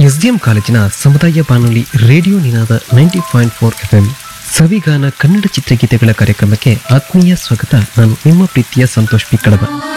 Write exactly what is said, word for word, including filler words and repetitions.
SDM ಕಾಲೇಜಿನ ಸಮುದಾಯ ಬಾನುಲಿ ರೇಡಿಯೋ ನಿನಾದ ninety point four F M ಸವಿಗಾನ Kannada ಚಿತ್ರಗೀತೆಗಳ ಕಾರ್ಯಕ್ರಮಕ್ಕೆ ಆತ್ಮೀಯ ಸ್ವಾಗತ. ನಾನು ನಿಮ್ಮ ಪ್ರೀತಿಯ ಸಂತೋಷ್ ಪಿ ಕಡಬ.